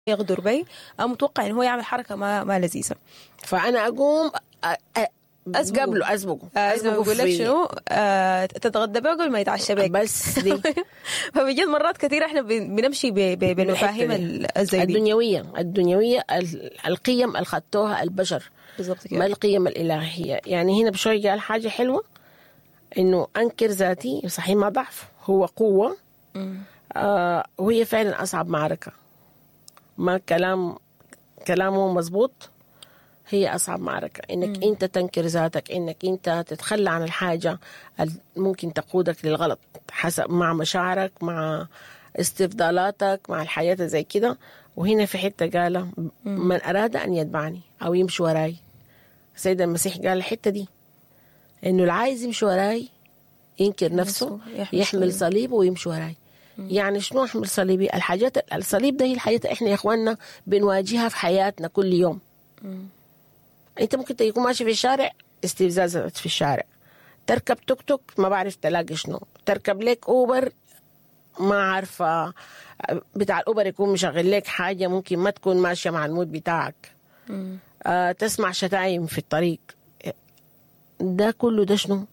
يغدر بي، أنا متوقع إنه هو يعمل حركة ما لذيذة، فأنا أقوم أسبقه. أسبقه بقول لك شنو، تتغدى بيه قبل ما يتعشى بيك بس دي فبجد مرات كثيرة إحنا بنمشي بالمفاهيم الزي دي الدنيوية القيم اللي خدتوها البشر بالضبط كده، ما القيم الإلهية. يعني هنا بشوي قال حاجة حلوة، إنه أنكر ذاتي صحيح ما ضعف، هو قوة. وهي فعلا أصعب معركة، ما كلامه مزبوط، هي أصعب معركة إنك أنت تنكر ذاتك، إنك أنت تتخلى عن الحاجة ممكن تقودك للغلط حسب مع مشاعرك، مع استفضالاتك، مع الحياة زي كده. وهنا في حتة قال من أراد أن يتبعني أو يمشي وراي، سيد المسيح قال الحتة دي إنه اللي عايز يمشي وراي ينكر نفسه، يحمل صليبه ويمشي وراي. يعني شنو أحمل صليبي؟ الحاجات الصليب ده هي الحياة إحنا يا إخواننا بنواجهها في حياتنا كل يوم. أنت ممكن تكون ماشي في الشارع، استفزازات في الشارع، تركب توك توك ما بعرف تلاقي شنو، تركب لك أوبر ما عارفة بتاع الأوبر يكون مشغل لك حاجة ممكن ما تكون ماشية مع المود بتاعك. تسمع شتايم في الطريق، ده كله ده شنو؟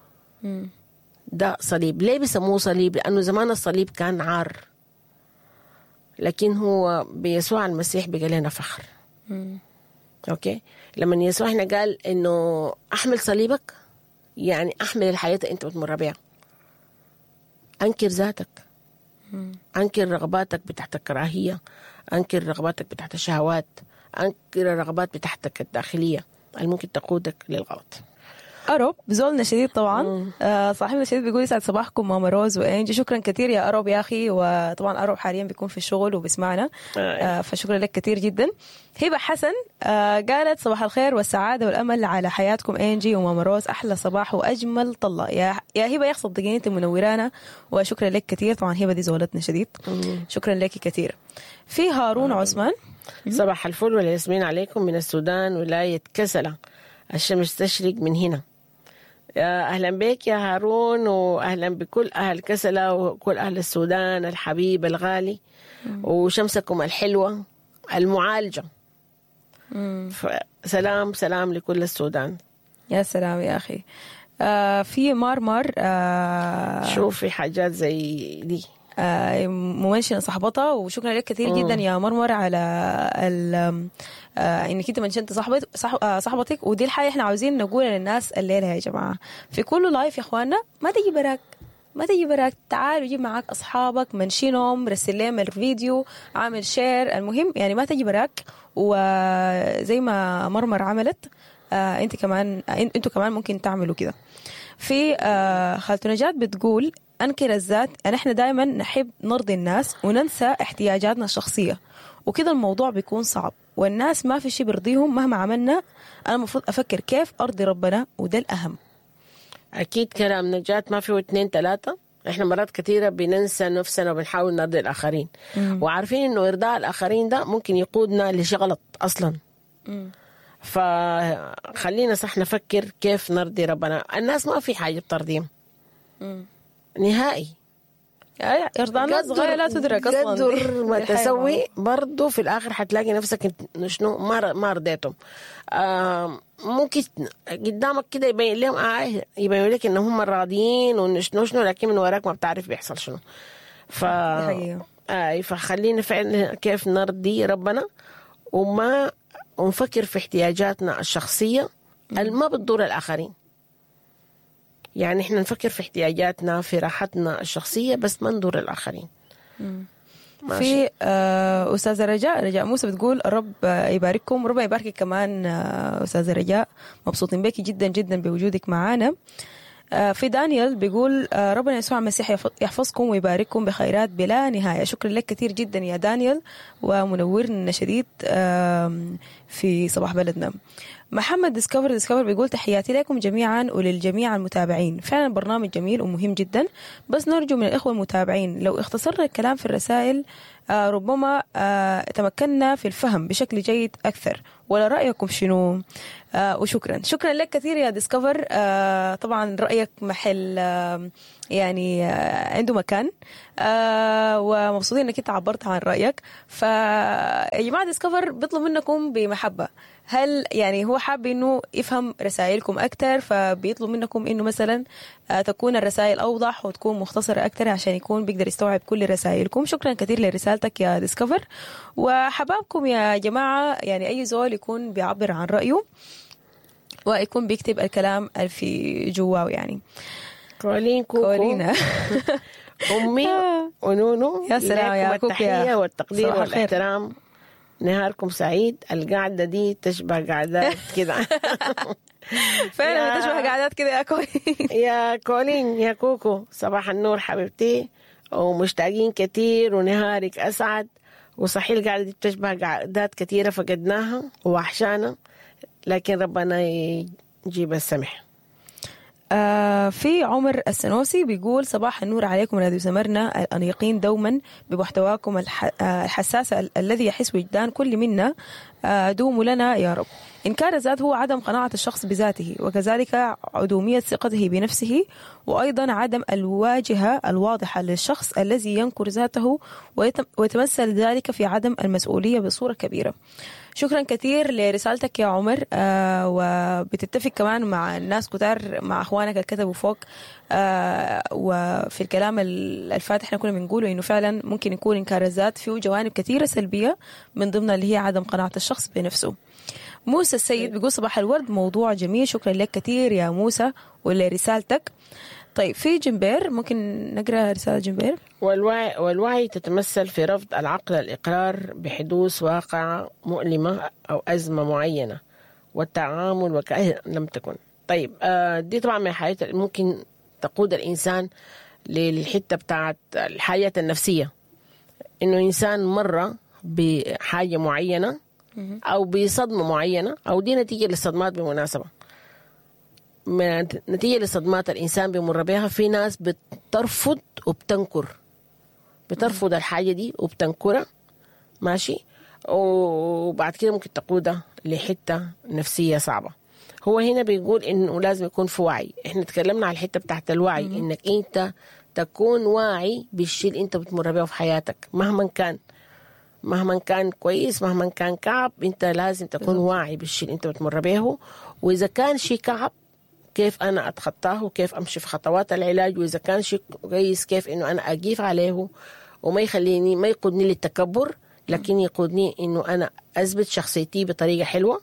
ده صليب. ليه بيسموه صليب؟ لأنه زمان الصليب كان عار، لكن هو بيسوع المسيح بقى لنا فخر. أوكي، لما يسوع هنا قال إنه أحمل صليبك، يعني أحمل الحياة أنت بتمر بها، أنكر ذاتك، أنكر رغباتك بتاعت الكراهية، أنكر رغباتك بتاعت الشهوات، أنكر الرغبات بتاعتك الداخلية اللي ممكن تقودك للغلط. أروب بزولنا شديد طبعا. صاحبنا شديد بيقول يسعد صباحكم ماما روز وإنجي. شكرا كثير يا أروب يا أخي، وطبعا أروب حاليا بيكون في الشغل وبيسمعنا، فشكرا لك كثير جدا. هبة حسن قالت صباح الخير والسعادة والأمل على حياتكم إنجي وماما روز، أحلى صباح وأجمل طلة يا هبة، يا صدقيني أنت منورانا وشكرا لك كثير. طبعا هبة دي زولتنا شديد، شكرا لك كثير. في هارون عثمان، صباح الفل والياسمين عليكم من السودان، ولاية كسلة، الشمس تشرق من هنا. يا أهلا بك يا هارون، وأهلا بكل أهل كسلة وكل أهل السودان الحبيب الغالي، وشمسكم الحلوة المعالجة. سلام لكل السودان. يا سلام يا أخي. في مرمر شوفي حاجات زي دي، ممنشنة صحبتها، وشكرا لك كثير جدا يا مرمر على انك انت منشنت صحبتك. ودي الحاجة احنا عاوزين نقولها للناس الليلة يا جماعة في كل لايف يا اخواننا، ما تجي براك، تعال وجيب معاك اصحابك، منشنهم، رسل لهم الفيديو، عامل شير، المهم يعني ما تجي براك. وزي ما مرمر عملت انتوا كمان ممكن تعملوا كده. في خالته نجاة بتقول أنكر الذات، أن إحنا دائما نحب نرضي الناس وننسى احتياجاتنا الشخصية، وكده الموضوع بيكون صعب، والناس ما في شيء برضيهم مهما عملنا. أنا المفروض أفكر كيف أرضي ربنا، وده الأهم. أكيد كلام نجاة ما فيه 2 3. إحنا مرات كثيرة بننسى نفسنا وبنحاول نرضي الآخرين، وعارفين إنه إرضاء الآخرين ده ممكن يقودنا لشيء غلط أصلا. فخلينا صح نفكر كيف نرضي ربنا. الناس ما في حاجة بترضيهم نهائي، إرضاء الناس غاية لا تدرك أصلا. قدر ما تسوي برضو في الآخر حتلاقي نفسك شنو ما رضيتهم. ممكن قدامك كده يبين لهم يبين لك إن هم راضيين ونشنو، لكن من وراك ما بتعرف بيحصل شنو. فخلينا فعلا كيف نرضي ربنا، وما ونفكر في احتياجاتنا الشخصية ما بتضر الآخرين. يعني احنا نفكر في احتياجاتنا، في راحتنا الشخصية، بس ما نضر الآخرين. في أستاذة رجاء موسى بتقول الرب يبارككم، وربنا يباركك كمان أستاذة رجاء، مبسوطين بك جدا جدا بوجودك معنا. في دانيال بيقول ربنا يسوع المسيح يحفظكم ويبارككم بخيرات بلا نهاية. شكرا لك كثير جدا يا دانيال، ومنورنا شديد في صباح بلدنا. محمد ديسكفر بيقول تحياتي لكم جميعا وللجميع المتابعين. فعلا برنامج جميل ومهم جدا، بس نرجو من الإخوة المتابعين لو اختصرنا الكلام في الرسائل ربما تمكنا في الفهم بشكل جيد أكثر. ولا رأيكم شنو؟ وشكرا لك كثير يا ديسكفر. طبعا رأيك محل يعني عنده مكان، ومبسوطين انك انت عبرت عن رأيك. فيا جماعة ديسكفر بيطلب منكم بمحبة، هل يعني هو حاب انه يفهم رسائلكم اكثر، فبيطلب منكم انه مثلا تكون الرسائل اوضح وتكون مختصرة اكثر عشان يكون بيقدر يستوعب كل رسائلكم. شكرا كثير لرسالتك يا ديسكفر. وحبابكم يا جماعة، يعني اي زول يكون بيعبر عن رأيه ويكون بيكتب الكلام اللي في جواه. يعني كولين كوكو كولينا أمي ونونو، يا سلام يا كوكو، التحية والتقدير صباح الخير. والاحترام. نهاركم سعيد. القعدة دي تشبه قعدات كده. فعلا بتشبه قعدات كده يا كولين. يا كولين يا كوكو، صباح النور حبيبتي، ومشتاقين كتير ونهارك أسعد. وصحيح القعدة دي بتشبه قعدات كتيرة فقدناها ووحشانا، لكن ربنا يجيب السمح. في عمر السنوسي بيقول صباح النور عليكم راديو سمرنا الأنيقين دوما بمحتواكم الحساس الذي يحس وجدان كل منا. دوموا لنا يا رب. إنكار الذات هو عدم قناعة الشخص بذاته، وكذلك عدومية ثقته بنفسه، وأيضا عدم الواجهة الواضحة للشخص الذي ينكر ذاته، ويتمثل ذلك في عدم المسؤولية بصورة كبيرة. شكرا كثير لرسالتك يا عمر. وبتتفق كمان مع الناس كتار، مع أخوانك اللي كتبوا فوق. وفي الكلام الفاتح احنا كنا بنقوله إنه فعلا ممكن يكون إنكار الذات فيه جوانب كثيرة سلبية، من ضمنها اللي هي عدم قناعة الشخص بنفسه. موسى السيد بيقول صباح الورد، موضوع جميل. شكرا لك كثير يا موسى ولرسالتك. طيب في جنبير، ممكن نقرأ رسالة جنبير؟ والوعي تتمثل في رفض العقل الإقرار بحدوث واقعة مؤلمة أو أزمة معينة والتعامل وكأن لم تكن. طيب دي طبعا من الحاجات اللي ممكن تقود الإنسان للحتة بتاعت الحاجات النفسية، إنه إنسان مرة بحاجة معينة أو بصدمة معينة، أو دي نتيجة للصدمات بالمناسبة. نتيجة للصدمات الإنسان بيمر بها، في ناس بترفض وبتنكر، بترفض الحاجة دي وبتنكرها، ماشي، وبعد كده ممكن تقودها لحتة نفسية صعبة. هو هنا بيقول إنه لازم يكون في وعي. إحنا تكلمنا على الحتة بتاعت الوعي، إنك أنت تكون واعي بالشيء اللي أنت بتمر به في حياتك، مهما كان كويس، مهما كان كعب، أنت لازم تكون واعي بالشيء اللي أنت بتمر به. وإذا كان شيء كعب كيف أنا أتخطاه، وكيف أمشي في خطوات العلاج، وإذا كان شيء كويس كيف إنه أنا أقيف عليه وما يخليني، ما يقودني للتكبر، لكن يقودني إنه أنا أثبت شخصيتي بطريقة حلوة،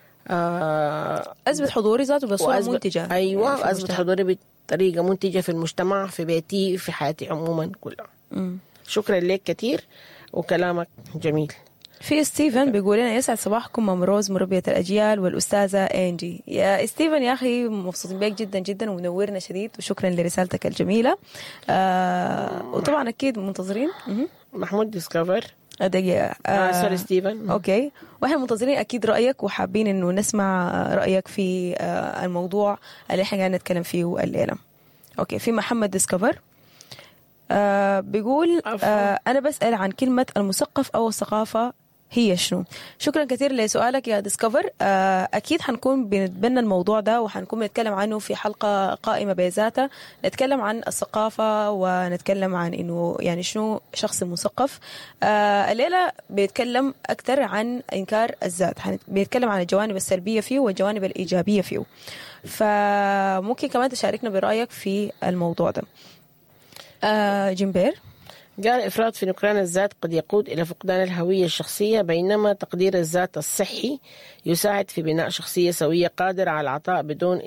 أثبت حضوري ذاته بصورة منتجة. أيوة، أثبت حضوري بطريقة منتجة في المجتمع، في بيتي، في حياتي عموما كلها. شكرا لك كتير وكلامك جميل. في ستيفن بيقول لنا يسعد صباحكم مام روز مربية الأجيال والأستاذة أنجي. يا ستيفن يا أخي مبسوطين بيك جدا جدا ومنورنا شديد، وشكرا لرسالتك الجميلة. وطبعا أكيد منتظرين محمود ديسكفر دقيقة. سوري ستيفن. أوكي، وإحنا منتظرين أكيد رأيك، وحابين إنه نسمع رأيك في الموضوع اللي إحنا قاعدين نتكلم فيه الليلة. أوكي، في محمد ديسكفر بيقول أنا بسأل عن كلمة المثقف أو الثقافة هي شنو؟ شكرا كثير لسؤالك يا ديسكفر. أكيد حنكون بنتبنى الموضوع ده، وحنكون بنتكلم عنه في حلقة قائمة بذاتها، نتكلم عن الثقافة ونتكلم عن إنه يعني شنو شخص مثقف. الليلة بيتكلم أكثر عن إنكار الذات، بيتكلم عن الجوانب السلبية فيه والجوانب الإيجابية فيه، فممكن كمان تشاركنا برأيك في الموضوع ده. جنبير قال إفراط في نكران الذات قد يقود إلى فقدان الهوية الشخصية، بينما تقدير الذات الصحي يساعد في بناء شخصية سوية قادرة على العطاء بدون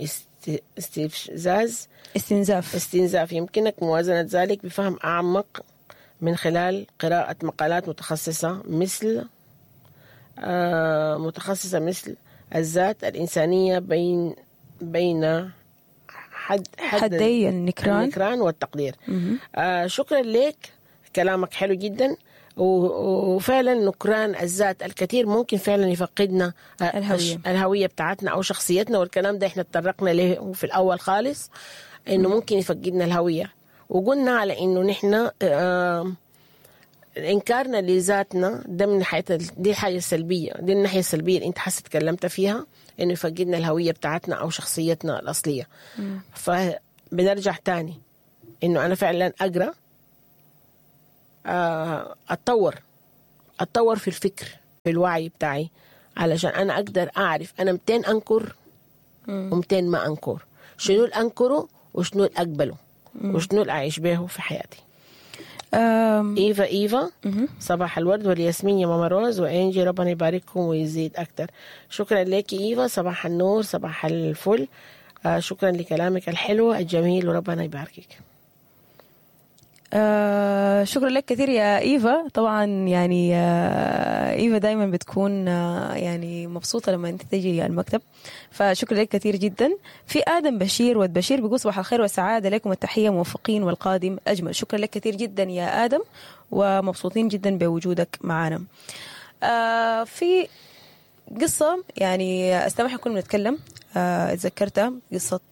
استنزاف. يمكنك موازنة ذلك بفهم أعمق من خلال قراءة مقالات متخصصة مثل الذات الإنسانية بين حدي النكران والتقدير. شكرا لك، كلامك حلو جدا. وفعلا نكران الذات الكثير ممكن فعلا يفقدنا الهوية بتاعتنا أو شخصيتنا. والكلام ده احنا اتطرقنا له في الأول خالص، إنه ممكن يفقدنا الهوية. وقلنا على إنه نحن إنكارنا لذاتنا ده من دي الحاجة السلبية، دي الناحية السلبية اللي أنت حاسة تكلمت فيها، إنه يفقدنا الهوية بتاعتنا أو شخصيتنا الأصلية. فبنرجع تاني إنه أنا فعلا أقرأ، أتطور في الفكر، في الوعي بتاعي، علشان أنا أقدر أعرف أنا متين أنكر ومتين ما أنكر، شنو الأنكره وشنو الأقبله وشنو الأعيش به في حياتي. إيفا صباح الورد والياسمين يا ماما روز وإنجي، ربنا يبارككم ويزيد أكتر. شكرا لك إيفا، صباح النور صباح الفل. شكرا لكلامك الحلو الجميل وربنا يباركك. شكرا لك كثير يا إيفا. طبعا يعني إيفا دايما بتكون يعني مبسوطة لما أنت تجي المكتب، فشكرا لك كثير جدا. في آدم بشير والبشير بيقول صباح الخير والسعادة لكم، التحية موفقين والقادم أجمل. شكرا لك كثير جدا يا آدم، ومبسوطين جدا بوجودك معنا. في قصة يعني استمع كنا بنتكلم اتذكرتها، قصة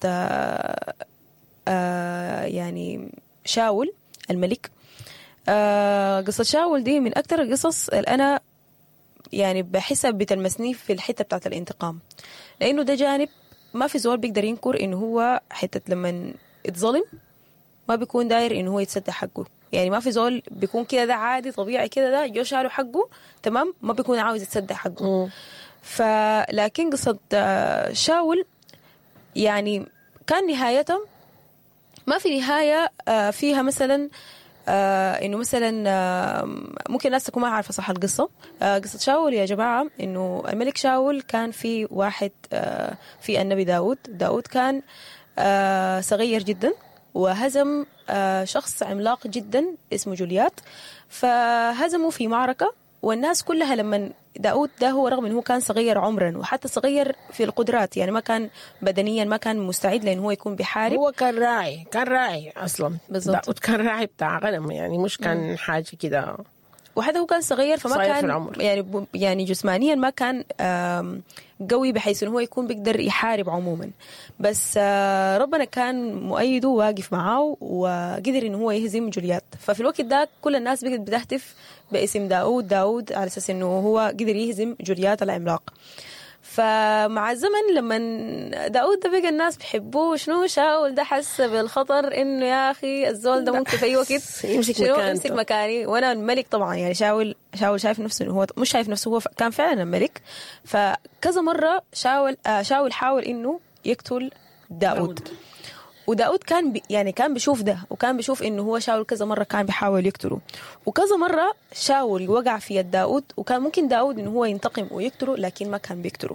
يعني شاول الملك. قصة شاول دي من أكتر القصص اللي أنا يعني بحسها بتلمسني في الحتة بتاعت الانتقام، لأنه ده جانب ما في زول بيقدر ينكر إنه هو حتة لما اتظلم ما بيكون داير إنه هو يتصدى حقه. يعني ما في زول بيكون كده ده عادي طبيعي كده، ده جو شالوا حقه تمام ما بيكون عاوز يتصدى حقه. فلكن قصة شاول يعني كان نهايتها ما في نهاية فيها مثلا إنه مثلا ممكن الناس تكون ما عارفة صح القصة. قصة شاول يا جماعة إنه الملك شاول كان في واحد في النبي داود كان صغير جدا وهزم شخص عملاق جدا اسمه جوليات، فهزمه في معركة. والناس كلها لما داود ده هو رغم انه هو كان صغير عمرا وحتى صغير في القدرات، يعني ما كان بدنيا ما كان مستعد لانه هو يكون بحارب. هو كان راعي اصلا بالضبط. داود كان راعي بتاع غنم، يعني مش كان حاجه كده. وحتى هو كان صغير فما كان يعني جسمانيا ما كان قوي بحيث انه هو يكون بيقدر يحارب عموما. بس ربنا كان مؤيده واقف معاه وقدر انه هو يهزم جوليات. ففي الوقت ده كل الناس بقت بتهتف باسم داود على اساس انه هو قدر يهزم جوليات العملاق. فمع الزمن لما داود ده بقى الناس بيحبوه، شنو شاول ده حس بالخطر انه يا اخي الزول ده ممكن في اي وقت يمسك مكاني وانا الملك. طبعا يعني شاول شايف نفسه انه هو مش شايف نفسه، هو كان فعلا الملك. فكذا مرة شاول حاول انه يقتل داود. وداود كان يعني كان بيشوف ده، وكان بيشوف انه هو شاول كذا مرة كان بيحاول يقتله، وكذا مرة شاول وقع في يد داود، وكان ممكن داود انه هو ينتقم ويقتله لكن ما كان بيقتله.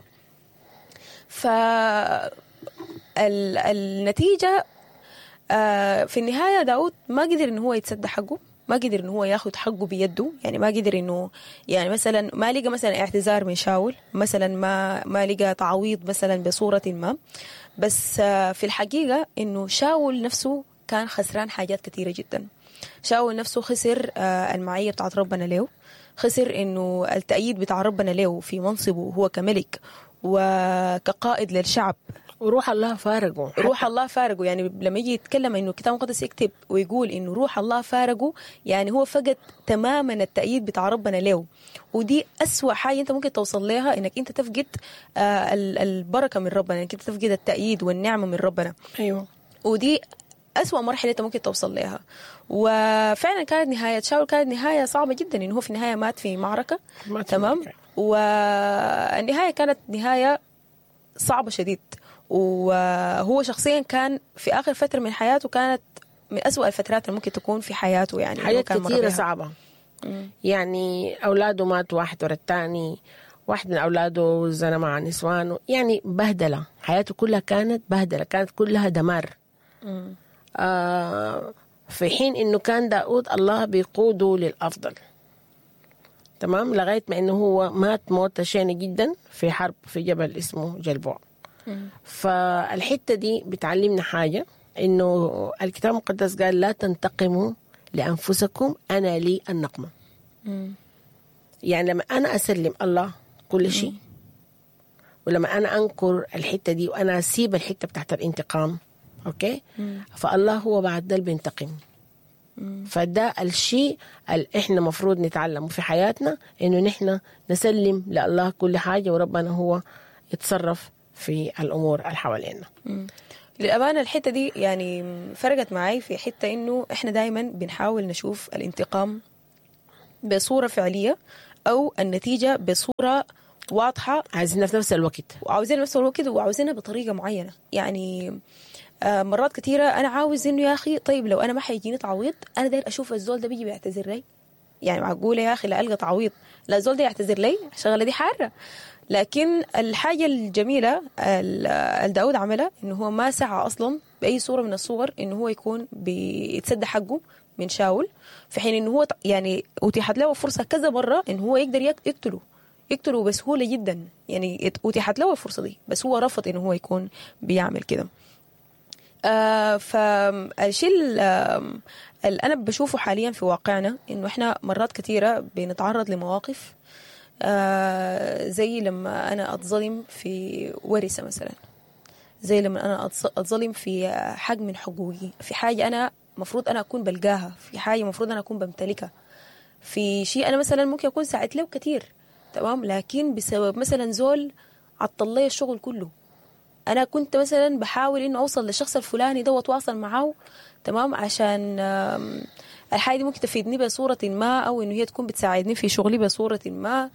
فالنتيجة في النهاية داود ما قدر انه هو يتصدى حقه، ما قدر انه هو ياخد حقه بيده. يعني ما قدر انه يعني مثلا ما لقى مثلا اعتذار من شاول، مثلا ما لقى تعويض مثلا بصورة ما. بس في الحقيقة انه شاول نفسه كان خسران حاجات كثيرة جدا. شاول نفسه خسر المعية بتاعت ربنا له، خسر انه التأييد بتاع ربنا له في منصبه هو كملك وكقائد للشعب. وروح الله فارقه، روح الله فارقه. يعني لما يجي يتكلم انه الكتاب المقدس يكتب ويقول انه روح الله فارقه، يعني هو فقد تماما التأييد بتاع ربنا له. ودي أسوأ حاجة انت ممكن توصل لها، انك انت تفقد البركة من ربنا، انك انت تفقد التأييد والنعمة من ربنا. ايوه، ودي أسوأ مرحلة انت ممكن توصل لها. وفعلا كانت نهاية شاول كانت نهاية صعبة جدا، انه هو في النهاية مات في معركة. تمام. والنهاية كانت نهاية صعبة شديد. وهو شخصيا كان في آخر فترة من حياته كانت من أسوأ الفترات اللي ممكن تكون في حياته. يعني حاجات كثيرة صعبة. يعني أولاده ماتوا واحد ورا الثاني، واحد من أولاده زنا مع نسوانه، يعني بهدلة. حياته كلها كانت بهدلة، كانت كلها دمار. في حين إنه كان داود الله بيقوده للأفضل، تمام، لغاية ما إنه هو مات موتة شينة جدا في حرب في جبل اسمه جلبوع. فالحتة دي بتعلمنا حاجة، إنه الكتاب المقدس قال لا تنتقموا لأنفسكم، أنا لي النقمة. يعني لما أنا أسلم الله كل شيء، ولما أنا أنكر الحتة دي وأنا أسيب الحتة بتاعت الانتقام، أوكي، فالله هو بعد ده بينتقم. فده الشيء اللي إحنا مفروض نتعلمه في حياتنا، إنه نحن نسلم لله كل حاجة، وربنا هو يتصرف في الأمور اللي حوالينا. للأمانة الحتة دي يعني فرقت معي في حتة إنه إحنا دايما بنحاول نشوف الانتقام بصورة فعلية أو النتيجة بصورة واضحة، عايزينها في نفس الوقت، وعاوزينها بطريقة معينة. يعني مرات كثيرة أنا عاوز إنه يا أخي طيب لو أنا ما حيجيني تعويض، أنا داير أشوف الزول ده بيجي بيعتذر لي. يعني معقولة يا أخي لا ألقى تعويض لا الزول ده يعتذر لي؟ الشغلة دي حارة. لكن الحاجة الجميلة الداود عملها إنه هو ما سعى أصلا بأي صورة من الصور إنه هو يكون بيتسدى حقه من شاول، في حين إنه هو يعني أتيحت له فرصة كذا مرة إنه هو يقدر يقتله بسهولة جدا. يعني أتيحت له الفرصة دي، بس هو رفض إنه هو يكون بيعمل كده. فالشيء اللي أنا بشوفه حاليا في واقعنا إنه إحنا مرات كثيرة بنتعرض لمواقف زي لما أنا أتظلم في ورثة مثلا، زي لما أنا أتظلم في حق من حقوقي، في حاجة أنا مفروض أنا أكون بلقاها، في حاجة مفروض أنا أكون بمتلكها، في شيء أنا مثلا ممكن أكون ساعدت له كتير، تمام، لكن بسبب مثلا زول عطل لي الشغل كله. أنا كنت مثلا بحاول إنه أوصل للشخص الفلاني ده وأتواصل معه، تمام، عشان الحاجة دي ممكن تفيدني بصورة ما، أو إنه هي تكون بتساعدني في شغلي بصورة ما.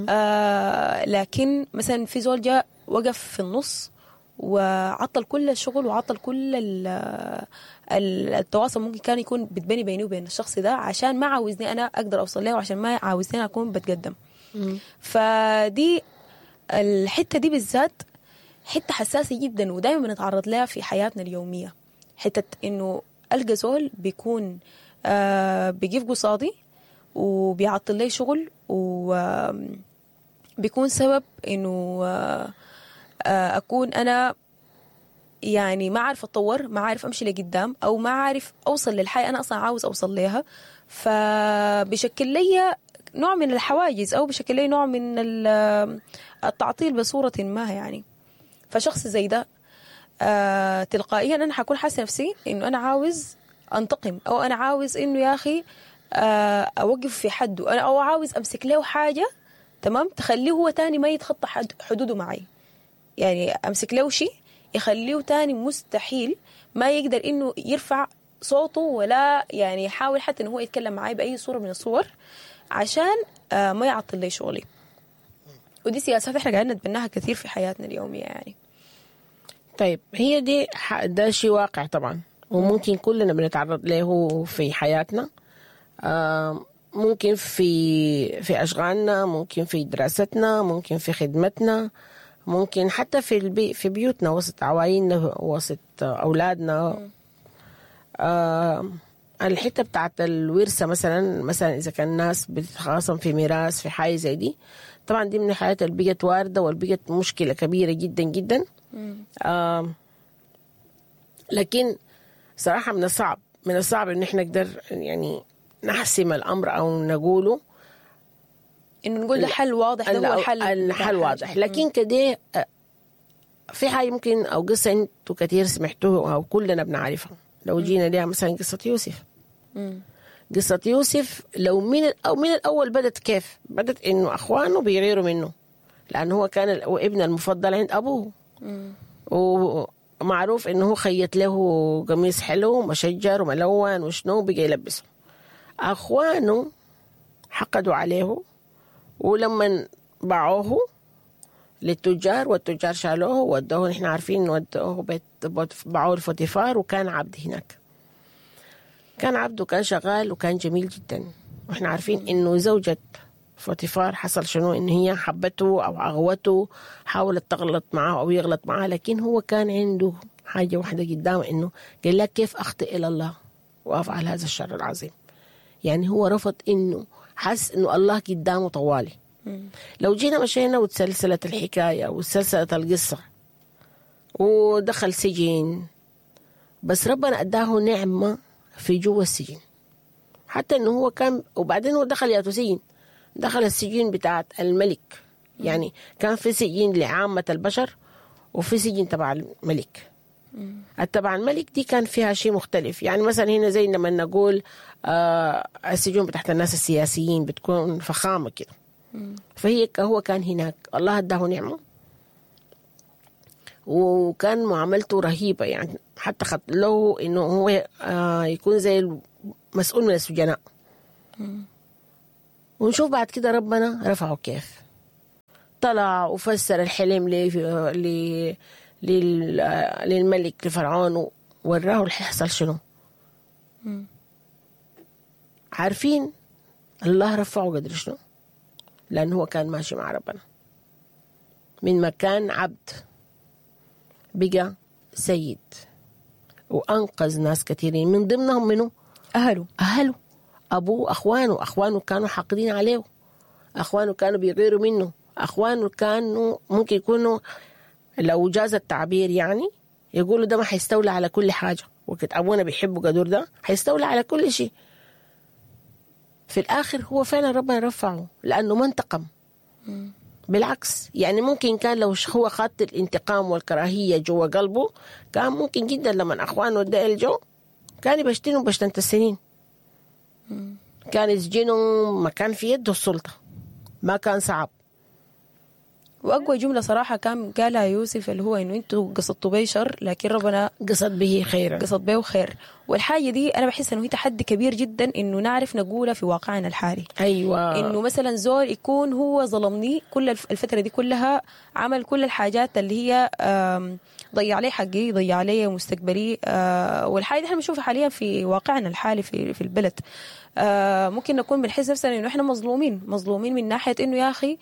لكن مثلا في زول جاء وقف في النص وعطل كل الشغل وعطل كل التواصل ممكن كان يكون بتبني بيني وبين الشخص ده، عشان ما عاوزني أنا أقدر أوصل له، وعشان ما عاوزني أنا أكون بتقدم. فدي الحتة دي بالذات حتة حساسة جدا، ودائما بنتعرض لها في حياتنا اليومية. حتة إنه ألقى زول بيكون بيجيب قصادي وبيعطل لي شغل، وبيكون سبب إنه أكون أنا يعني ما عارف أتطور، ما عارف أمشي لقدام، أو ما عارف أوصل للحاجة أنا أصلا عاوز أوصل لها. فبشكل لي نوع من الحواجز، أو بشكل لي نوع من التعطيل بصورة ما يعني. فشخص زي ده تلقائيا أنا حكون حاسة نفسي إنه أنا عاوز أنتقم، أو أنا عاوز إنه يا أخي أوقف في حده، أو عاوز أمسك له حاجة، تمام، تخليه هو تاني ما يتخطى حدوده معي. يعني أمسك له شيء يخليه تاني مستحيل ما يقدر إنه يرفع صوته، ولا يعني يحاول حتى إنه هو يتكلم معي بأي صورة من الصور، عشان ما يعطل لي شغلي. ودي سياسات إحنا قاعدين نتبناها كثير في حياتنا اليومية يعني. طيب هي دي ده شيء واقع طبعا، وممكن كلنا بنتعرض له في حياتنا. ممكن في أشغالنا، ممكن في دراستنا، ممكن في خدمتنا، ممكن حتى في بيوتنا وسط عوائلنا وسط أولادنا. الحتة بتاعت الورثة مثلا إذا كان الناس بتتخاصم في ميراث في حاجة زي دي، طبعا دي من الحاجات اللي بقت واردة والبقت مشكلة كبيرة جدا جدا. لكن صراحة من الصعب إن احنا نقدر يعني نحسم الأمر أو نقوله إنه نقول ده حل واضح، ده هو الحل واضح. لكن كده في حاجة ممكن أو قصة أنتوا كتير سمعتوها أو كلنا بنعرفها. لو جينا ليها مثلا قصة يوسف. قصة يوسف لو من الأول بدت كيف؟ بدت إنه أخوانه بيغيروا منه، لأنه هو كان ابن المفضل عند أبوه، ومعروف إنه هو خيط له قميص حلو مشجر وملون وشنو بقى يلبسه. أخوانه حقدوا عليه، ولما باعوه للتجار والتجار شالوه وودوه، نحن عارفين ودوه باعوه لفوتيفار، وكان عبد هناك. كان عبد وكان شغال وكان جميل جدا. واحنا عارفين انه زوجة فوتيفار حصل شنو، ان هي حبته او اغوته، حاولت تغلط معه او يغلط معه، لكن هو كان عنده حاجة واحدة قدامه، انه قال لك كيف اخطئ الى الله وافعل هذا الشر العظيم. يعني هو رفض، انه حس انه الله قدامه طوالي. لو جينا مشينا وتسلسلت الحكاية وتسلسلت القصة ودخل سجن، بس ربنا أداه نعمة في جوا السجن، حتى إنه هو كان، وبعدين هو دخل ياتو سجن، دخل السجين بتاعت الملك. يعني كان في سجين لعامة البشر وفي سجين تبع الملك. التبع الملك دي كان فيها شيء مختلف. يعني مثلا هنا زي لما نقول السجون بتاعت الناس السياسيين بتكون فخامة كده. هو كان هناك، الله اداه نعمة وكان معاملته رهيبة. يعني حتى خط له انه هو يكون زي مسؤول من السجناء. ونشوف بعد كده ربنا رفعه كيف، طلع وفسر الحلم للملك لفرعون، وراه اللي هيحصل شنو. عارفين الله رفعه قدر شنو؟ لأنه هو كان ماشي مع ربنا، من مكان عبد بقى سيد، وأنقذ ناس كثيرين، من ضمنهم منه أهله، أبوه، أخوانه كانوا حاقدين عليه، أخوانه كانوا بيغيروا منه، أخوانه كانوا ممكن يكونوا لو جاز التعبير يعني يقولوا ده ما حيستولى على كل حاجة، وقت أبونا بيحبوا قدور ده حيستولى على كل شيء. في الآخر هو فعلا ربنا رفعه لأنه ما انتقم. بالعكس، يعني ممكن كان لو هو خاط الانتقام والكراهية جوا قلبه كان ممكن جدا لما أخوانه ده الجو كان يبشتنوا بشتنة السنين، كان يسجنوا، ما كان في يده السلطة، ما كان صعب. واقوى جمله صراحه كان قالها يوسف اللي هو انه انتوا قصدتوا بي شر لكن ربنا قصد به خيرا، قصد به خير. والحاجه دي انا بحس انه هي تحدي كبير جدا انه نعرف نقولها في واقعنا الحالي. ايوه، انه مثلا زول يكون هو ظلمني كل الفتره دي كلها، عمل كل الحاجات اللي هي ضيع عليه حقي، ضيع عليه مستقبلي، والحاجه دي احنا بنشوفها حاليا في واقعنا الحالي في البلد. ممكن نكون بنحس نفسنا انه احنا مظلومين من ناحيه انه يا اخي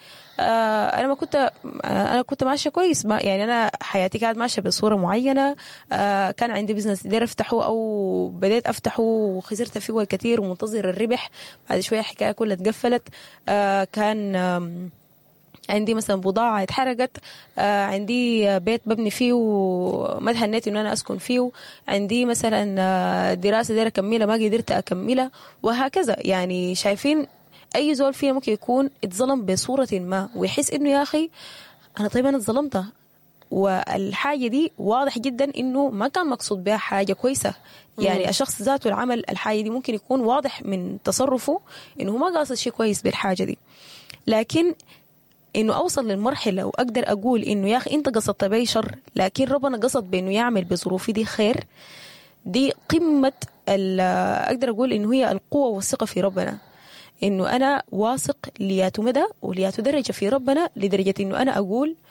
انا كنت ماشيه كويس، يعني انا حياتي كانت ماشيه بصوره معينه، كان عندي بزنس داير افتحه او بديت افتحه وخسرت فيه كثير ومنتظر الربح، بعد شويه الحكايه كلها اتقفلت. كان عندي مثلا بضاعة اتحرقت، عندي بيت ببني فيه وما تهنيت إنه أنا أسكن فيه، عندي مثلا دراسة دايرة أكملها ما قدرت أكملها، وهكذا. يعني شايفين أي زول فينا ممكن يكون اتظلم بصورة ما ويحس إنه يا أخي أنا اتظلمت، والحاجة دي واضح جدا إنه ما كان مقصود بها حاجة كويسة. يعني الشخص ذاته العمل الحاجة دي ممكن يكون واضح من تصرفه إنه ما قاصد شيء كويس بالحاجة دي، لكن انه اوصل للمرحله واقدر اقول انه يا اخي انت قصدت بي شر لكن ربنا قصد بانه يعمل بظروفي دي خير، دي قمه اقدر اقول انه هي القوه والثقه في ربنا. انه انا واثق لياتو مدى ولياتو درجه في ربنا، لدرجه انه انا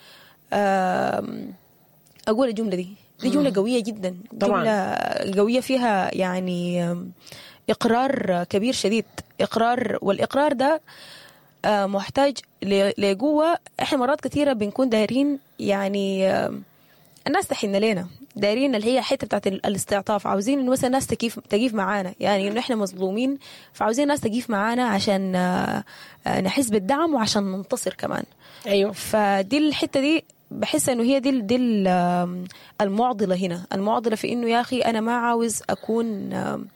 اقول الجمله دي جمله قويه جدا، جمله قويه فيها يعني اقرار كبير شديد، اقرار، والاقرار ده محتاج لقوة. احنا مرات كثيرة بنكون دايرين يعني الناس تحن لنا، دايرين اللي هي حتة بتاعت الاستعطاف، عاوزين انه مثلا الناس تقيف معانا، يعني انه احنا مظلومين فعاوزين الناس تقيف معانا عشان نحس بالدعم وعشان ننتصر كمان. ايوه، فدي الحتة دي بحس انه هي دي المعضلة هنا، المعضلة في انه يا اخي انا ما عاوز اكون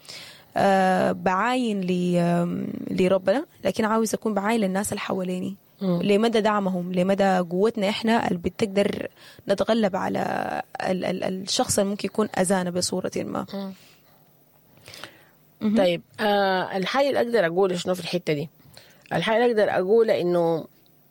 بعاين لربنا، لكن عاوز أكون بعاين للناس اللي حواليني، لمدى دعمهم، لمدى قوتنا إحنا اللي بتقدر نتغلب على الشخص اللي ممكن يكون أذانا بصورة ما. طيب الحاجة اللي أقدر أقول شنو في الحتة دي، الحاجة اللي أقدر أقوله إنه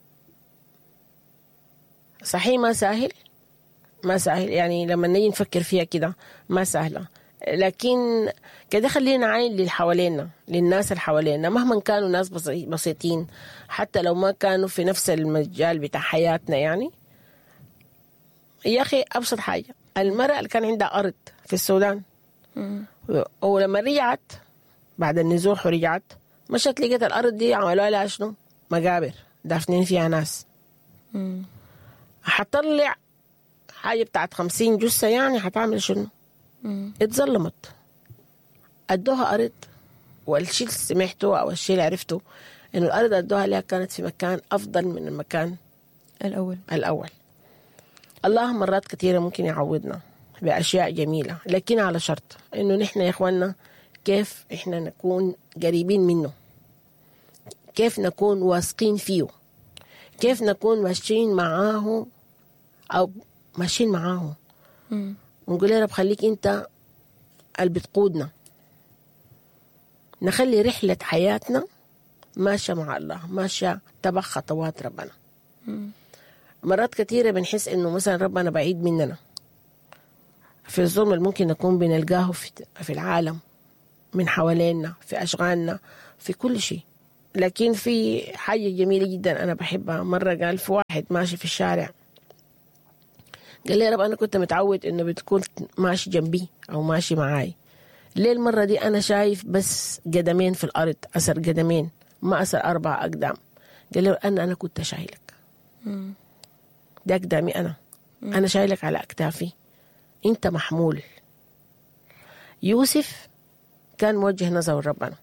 صحيح ما سهل، يعني لما نيجي نفكر فيها كده ما سهلة، لكن كده خلينا عين للي حوالينا، للناس اللي حوالينا مهما كانوا ناس بسيطين، حتى لو ما كانوا في نفس المجال بتاع حياتنا. يعني يا أخي أبسط حاجة، المرأة اللي كان عندها أرض في السودان ولما رجعت بعد النزوح ورجعت مشت لقيت الأرض دي عملوا لها شنو؟ مقابر دافنين فيها ناس. حطلع حاجة بتاعت 50 جثة، يعني حتعمل شنو؟ اتظلمت، ادوها ارض، والشيء اللي سمعته او الشيء اللي عرفته انه الارض ادوها لها كانت في مكان افضل من المكان الاول. الله مرات كثيره ممكن يعوضنا باشياء جميله، لكن على شرط انه نحن يا اخواننا كيف إحنا نكون قريبين منه، كيف نكون واثقين فيه، كيف نكون ماشيين معاه أو ماشيين معاه ونقول يا رب خليك أنت اللي بتقودنا، نخلي رحلة حياتنا ماشية مع الله، ماشية تبع خطوات ربنا. مرات كثيرة بنحس إنه مثلا ربنا بعيد مننا في الظلم اللي ممكن نكون بنلقاه في العالم من حوالينا، في أشغالنا، في كل شيء. لكن في حاجة جميلة جدا أنا بحبها. مرة قال في واحد ماشي في الشارع قال لي يا رب أنا كنت متعود إنه بتكون ماشي جنبي أو ماشي معاي، ليه المرة دي أنا شايف بس قدمين في الأرض، أثر قدمين ما أثر 4 أقدام. قال لي أنا كنت شايلك، ده أقدامي أنا شايلك على أكتافي، أنت محمول. يوسف كان موجه نظر ربنا،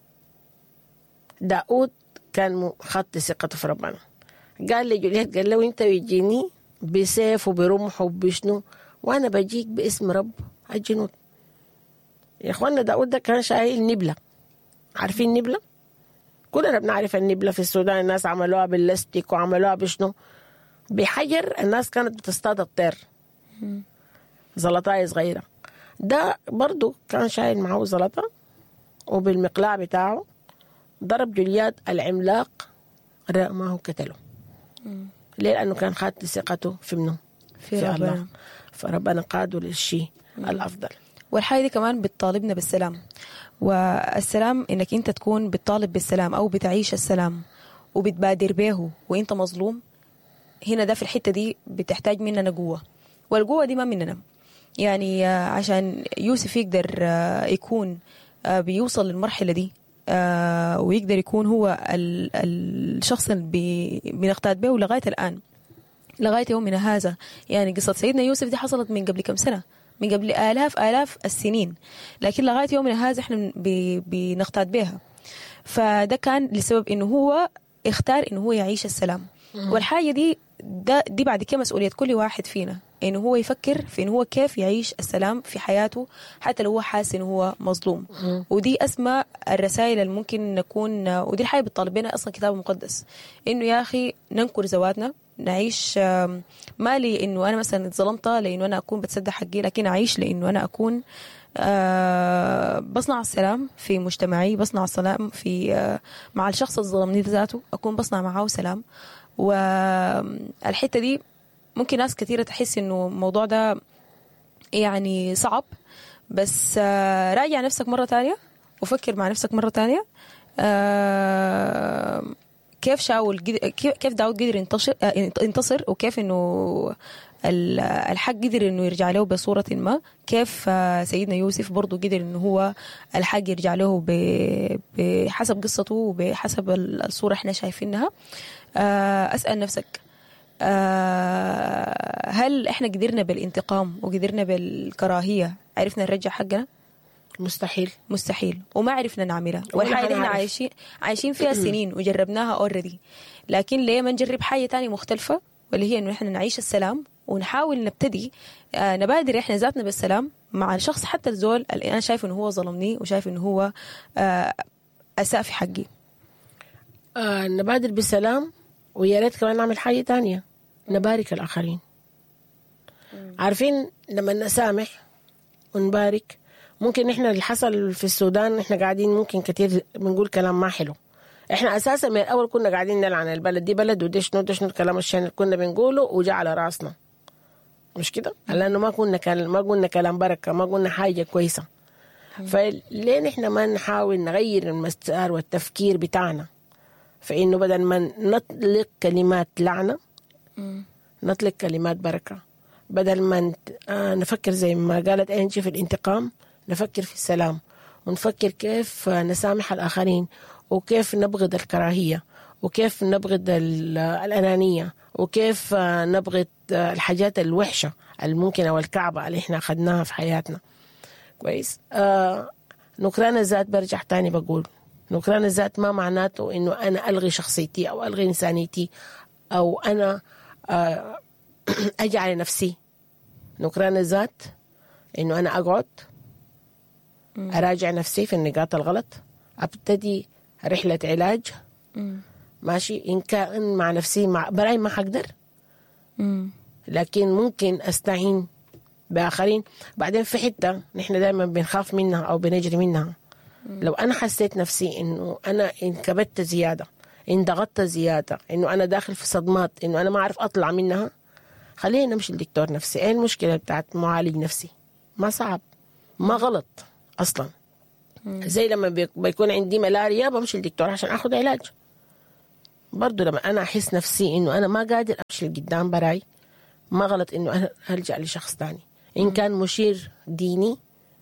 داود كان خط ثقته في ربنا. قال لجوليات قال له أنت بيجيني بسيف وبرمح وبشنو وأنا بجيك باسم رب الجنود. يا إخوانا داود ده كان شايل نبلة، عارفين نبلة؟ كلنا بنعرف النبلة في السودان، الناس عملوها باللاستيك وعملوها بشنو، بحجر. الناس كانت بتصطاد الطير، زلطاية صغيرة. ده برضو كان شايل معه زلطة وبالمقلاع بتاعه ضرب جوليات العملاق رماه قتله. ليه؟ لأنه كان خد ثقته في منه في الله، فربنا قاده للشيء الأفضل. والحاجة دي كمان بتطالبنا بالسلام، والسلام إنك أنت تكون بتطالب بالسلام أو بتعيش السلام وبتبادر به وإنت مظلوم. هنا ده في الحتة دي بتحتاج مننا قوة، والقوة دي ما مننا. يعني عشان يوسف يقدر يكون بيوصل للمرحلة دي ويقدر يكون هو الشخص اللي بنقتاد به لغاية الآن، لغاية يومنا هذا. يعني قصة سيدنا يوسف دي حصلت من قبل كم سنة، من قبل آلاف السنين، لكن لغاية يومنا هذا احنا بنقتاد بها. فده كان لسبب انه هو اختار انه هو يعيش السلام. والحاجة دي بعد كده مسؤولية كل واحد فينا، انه هو يفكر في انه هو كيف يعيش السلام في حياته حتى لو هو حاسس انه هو مظلوم. ودي اسمى الرسائل اللي ممكن نكون، ودي الحاجة بتطالب بنا اصلا كتاب مقدس، انه يا اخي ننكر ذواتنا، نعيش ما لي انه انا مثلا اتظلمت لانه انا اكون بتصدق حقي، لكن اعيش لانه انا اكون بصنع السلام في مجتمعي، بصنع السلام في مع الشخص اللي ظلمني ذاته، اكون بصنع معه سلام. والحتة دي ممكن ناس كثيرة تحس انه الموضوع ده يعني صعب، بس راجع نفسك مرة تانية وفكر مع نفسك مرة تانية. كيف شاول كيف داود قدر ينتصر، وكيف انه الحق قدر انه يرجع له بصورة ما، كيف سيدنا يوسف برضو قدر انه هو الحق يرجع له بحسب قصته وبحسب الصورة احنا شايفينها. اسأل نفسك، هل احنا قدرنا بالانتقام وقدرنا بالكراهية عرفنا نرجع حقنا؟ مستحيل، وما عرفنا نعملها. والحاجة احنا عايشين فيها سنين وجربناها اوريدي، لكن ليه ما نجرب حاجة تانية مختلفة، واللي هي انه احنا نعيش السلام ونحاول نبتدي نبادر احنا ذاتنا بالسلام مع الشخص، حتى الزول اللي انا شايف انه هو ظلمني وشايف انه هو اساء في حقي. نبادر بالسلام، ويا ريت كمان نعمل حاجة تانية، نبارك الآخرين. عارفين لما نسامح ونبارك، ممكن احنا اللي حصل في السودان احنا قاعدين ممكن كتير بنقول كلام ما حلو. احنا اساسا من الاول كنا قاعدين نلعن البلد دي بلد ودي شنو الكلام الشان كنا بنقوله وجاء على راسنا، مش كده؟ لانه ما قلنا كلام بركه، ما قلنا حاجه كويسه. فليه احنا ما نحاول نغير المسار والتفكير بتاعنا، فانه بدل ما نطلق كلمات لعنه نطلق كلمات بركه، بدل ما نفكر زي ما قالت انجي في الانتقام، نفكر في السلام، ونفكر كيف نسامح الآخرين، وكيف نبغض الكراهية، وكيف نبغض الأنانية، وكيف نبغض الحاجات الوحشة الممكنة والكعبة اللي احنا أخذناها في حياتنا. كويس. نكران الذات، برجع تاني بقول نكران الذات ما معناته إنه أنا ألغي شخصيتي أو ألغي إنسانيتي أو أنا أجعل نفسي. نكران الذات إنه أنا أقعد أراجع نفسي في النقاط الغلط، أبتدي رحلة علاج. ماشي، إن كان مع نفسي براي ما حقدر، لكن ممكن أستعين بآخرين. بعدين في حتة نحن دائما بنخاف منها أو بنجري منها. لو أنا حسيت نفسي إنه أنا انكبت زيادة، إن ضغطت زيادة، إنه أنا داخل في صدمات، إنه أنا ما أعرف أطلع منها، خلينا نمشي للدكتور نفسي. إيه المشكلة بتاعت معالج نفسي؟ ما صعب، ما غلط أصلا. زي لما بيكون عندي ملاريا بمشي للدكتور عشان أخذ علاج. برضو لما أنا أحس نفسي إنه أنا ما قادر أمشي لقدام براي، ما غلط إنه أنا ألجأ لشخص تاني، إن كان مشير ديني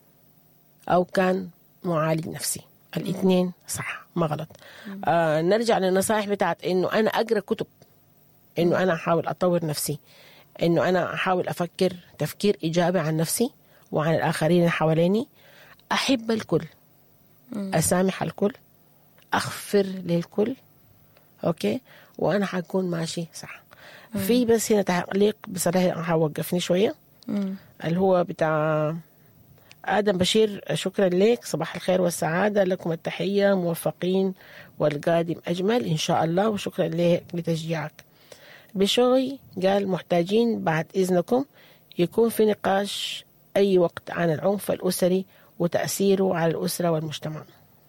أو كان معالج نفسي، الاثنين صح، ما غلط. نرجع للنصائح بتاعت إنه أنا أقرأ كتب، إنه أنا أحاول أطور نفسي، إنه أنا أحاول أفكر تفكير إيجابي عن نفسي وعن الآخرين اللي حواليني، أحب الكل، أسامح الكل، أغفر للكل. أوكي، وأنا حكون ماشي صح. في بس هنا تعليق بصراحة هوقفني شوية، اللي هو بتاع آدم بشير. شكرا لك، صباح الخير والسعادة، لكم التحية، موفقين والقادم أجمل إن شاء الله، وشكرا لك لتشجيعك. بشوي قال محتاجين بعد إذنكم يكون في نقاش أي وقت عن العنف الأسري وتأثيره على الأسرة والمجتمع.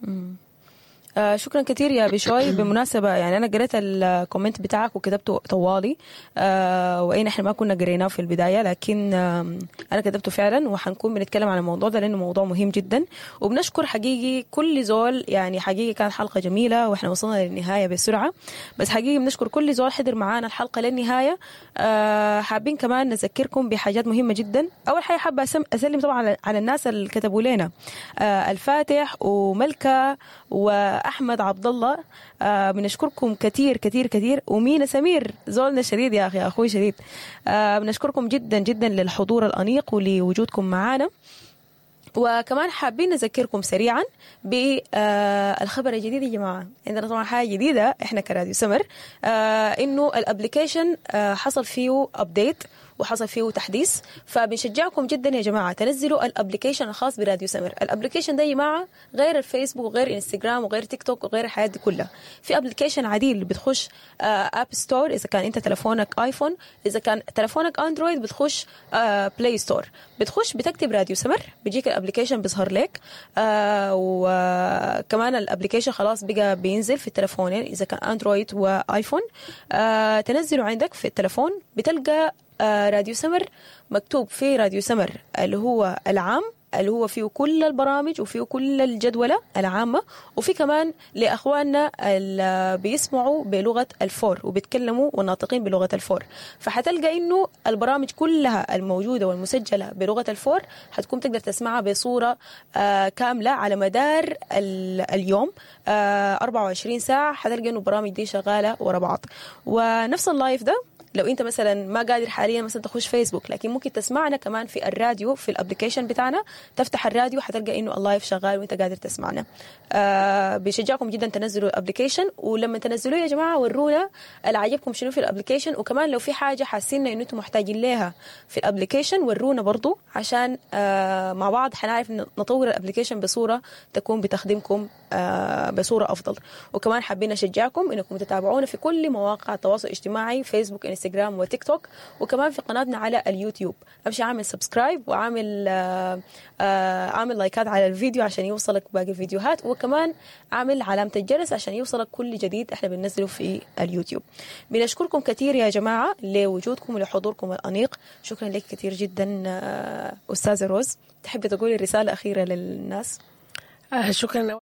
شكرا كثير يا بشوي. بمناسبة يعني أنا قريت الكومنت بتاعك وكتبته طوالي، وإن إحنا ما كنا قريناه في البداية، لكن أنا كتبته فعلا، وحنكون بنتكلم عن الموضوع ده لأنه موضوع مهم جدا. وبنشكر حقيقي كل زول، يعني حقيقي كانت حلقة جميلة وإحنا وصلنا للنهاية بسرعة، بس حقيقي بنشكر كل زول حضر معانا الحلقة للنهاية. حابين كمان نذكركم بحاجات مهمة جدا. أول حاجة حابة أسلم طبعا على الناس اللي كتبوا لنا، الفاتح وملكة وأحمد عبد الله، بنشكركم كتير كتير كتير. ومينا سمير زولنا شديد يا أخي، أخوي شديد. بنشكركم جدا جدا للحضور الأنيق ولوجودكم معنا. وكمان حابين نذكركم سريعا بالخبر الجديد يا جماعة. عندنا طبعا حاجة جديدة احنا كراديو سمر، انه الابليكيشن حصل فيه ابديت وحصل فيه تحديث، فبنشجعكم جدا يا جماعة تنزلوا الابليكيشن الخاص براديو سمر. الابليكيشن ده يا جماعة غير الفيسبوك وغير انستغرام وغير تيك توك وغير الحياة دي كلها. في ابليكيشن عديل بتخش اب ستور اذا كان انت تلفونك ايفون، اذا كان تلفونك اندرويد بتخش بلاي ستور، بتخش بتكتب راديو سمر بيجيك الابليكيشن بيظهر لك. وكمان الابليكيشن خلاص بقى بينزل في التلفونين اذا كان اندرويد وايفون. تنزله عندك في التلفون بتلقى راديو سمر مكتوب في راديو سمر اللي هو العام، اللي هو فيه كل البرامج وفيه كل الجدولة العامة، وفي كمان لأخواننا اللي بيسمعوا بلغة الفور وبيتكلموا والناطقين بلغة الفور، فحتلقى إنه البرامج كلها الموجودة والمسجلة بلغة الفور هتكون تقدر تسمعها بصورة كاملة على مدار اليوم 24 ساعة. حتلقى إنه البرامج دي شغالة ورا بعض. ونفس اللايف ده لو انت مثلا ما قادر حاليا مثلا تخش فيسبوك، لكن ممكن تسمعنا كمان في الراديو في الابليكيشن بتاعنا، تفتح الراديو حتلقى انه اللايف شغال وانت قادر تسمعنا. بيشجعكم جدا تنزلوا الابليكيشن، ولما تنزلوه يا جماعه ورونا اللي عجبكم شنو في الابليكيشن، وكمان لو في حاجه حاسين ان انتم محتاجين لها في الابليكيشن ورونا برضو، عشان مع بعض حنعرف نطور الابليكيشن بصوره تكون بتخدمكم بصوره افضل. وكمان حابين نشجعكم انكم تتابعونا في كل مواقع التواصل الاجتماعي، فيسبوك انستغرام وتيك توك، وكمان في قناتنا على اليوتيوب. امشي عامل سبسكرايب وعامل عامل لايكات على الفيديو عشان يوصلك باقي الفيديوهات، وكمان عامل علامة الجرس عشان يوصلك كل جديد احنا بننزله في اليوتيوب. بنشكركم كثير يا جماعة لوجودكم ولحضوركم الأنيق. شكرا لك كثير جدا أستاذة روز. تحب تقولي رسالة أخيرة للناس؟ شكرا.